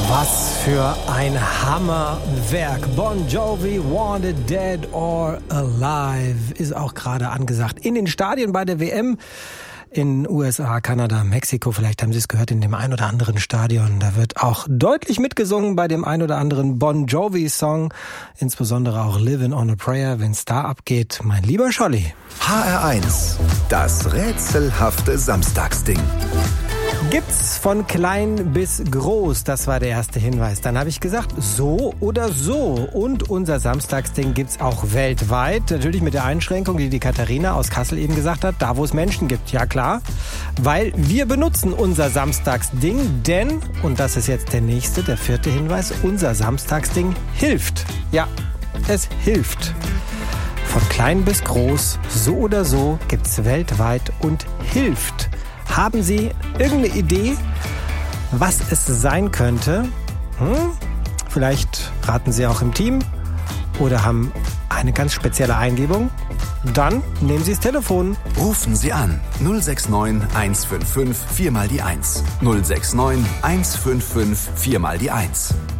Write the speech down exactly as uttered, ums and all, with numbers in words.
Was für ein Hammerwerk. Bon Jovi, Wanted, Dead or Alive ist auch gerade angesagt. In den Stadien bei der W M in U S A, Kanada, Mexiko. Vielleicht haben Sie es gehört in dem ein oder anderen Stadion. Da wird auch deutlich mitgesungen bei dem ein oder anderen Bon Jovi-Song. Insbesondere auch Livin' on a Prayer, wenn es da abgeht. Mein lieber Scholli. H R eins, das rätselhafte Samstagsding. Gibt's von klein bis groß, das war der erste Hinweis. Dann habe ich gesagt, so oder so. Und unser Samstagsding gibt's auch weltweit. Natürlich mit der Einschränkung, die die Katharina aus Kassel eben gesagt hat, da wo es Menschen gibt. Ja klar, weil wir benutzen unser Samstagsding, denn, und das ist jetzt der nächste, der vierte Hinweis, unser Samstagsding hilft. Ja, es hilft. Von klein bis groß, so oder so, gibt's weltweit und hilft. Haben Sie irgendeine Idee, was es sein könnte? Hm? Vielleicht raten Sie auch im Team oder haben eine ganz spezielle Eingebung? Dann nehmen Sie das Telefon. Rufen Sie an null sechs neun eins fünf fünf vier mal die eins. null sechs neun eins fünf fünf vier mal die eins.